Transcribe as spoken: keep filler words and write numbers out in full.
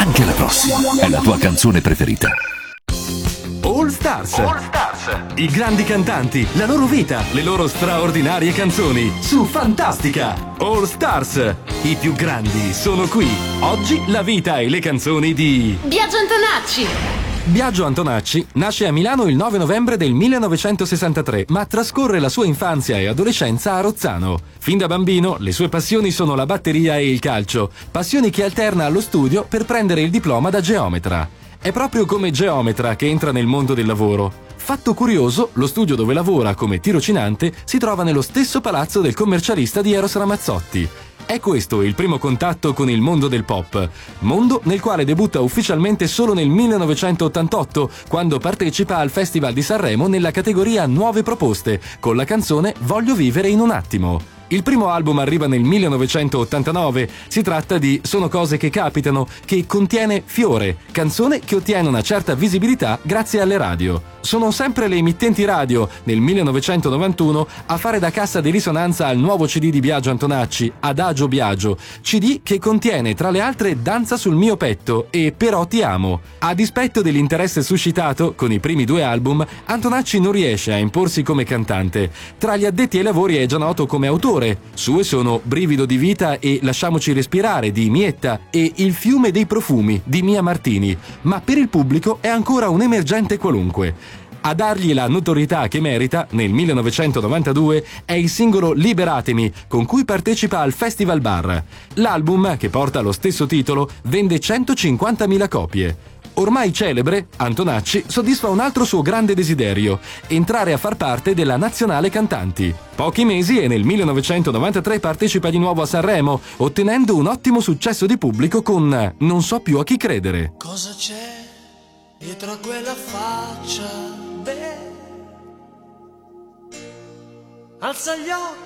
anche la prossima è la tua canzone preferita. All Stars. All Stars. I grandi cantanti, la loro vita, le loro straordinarie canzoni su Fantastica. All Stars. I più grandi sono qui. Oggi la vita e le canzoni di Biagio Antonacci. Biagio Antonacci nasce a Milano il nove novembre del millenovecentosessantatré, ma trascorre la sua infanzia e adolescenza a Rozzano. Fin da bambino le sue passioni sono la batteria e il calcio, passioni che alterna allo studio per prendere il diploma da geometra. È proprio come geometra che entra nel mondo del lavoro. Fatto curioso, lo studio dove lavora come tirocinante si trova nello stesso palazzo del commercialista di Eros Ramazzotti. È questo il primo contatto con il mondo del pop, mondo nel quale debutta ufficialmente solo nel millenovecentottantotto, quando partecipa al Festival di Sanremo nella categoria Nuove Proposte, con la canzone Voglio vivere in un attimo. Il primo album arriva nel millenovecentottantanove, si tratta di Sono cose che capitano, che contiene Fiore, canzone che ottiene una certa visibilità grazie alle radio. Sono sempre le emittenti radio, nel millenovecentonovantuno, a fare da cassa di risonanza al nuovo C D di Biagio Antonacci, Adagio Biagio, C D che contiene tra le altre Danza sul mio petto e Però ti amo. A dispetto dell'interesse suscitato con i primi due album, Antonacci non riesce a imporsi come cantante. Tra gli addetti ai lavori è già noto come autore. Sue sono Brivido di vita e Lasciamoci respirare di Mietta e Il fiume dei profumi di Mia Martini, ma per il pubblico è ancora un emergente qualunque. A dargli la notorietà che merita, nel millenovecentonovantadue, è il singolo Liberatemi, con cui partecipa al Festival Bar. L'album, che porta lo stesso titolo, vende centocinquantamila copie. Ormai celebre, Antonacci soddisfa un altro suo grande desiderio: entrare a far parte della Nazionale Cantanti. Pochi mesi e nel millenovecentonovantatré partecipa di nuovo a Sanremo, ottenendo un ottimo successo di pubblico con Non so più a chi credere. Cosa c'è dietro a quella faccia? Beh, alza gli occhi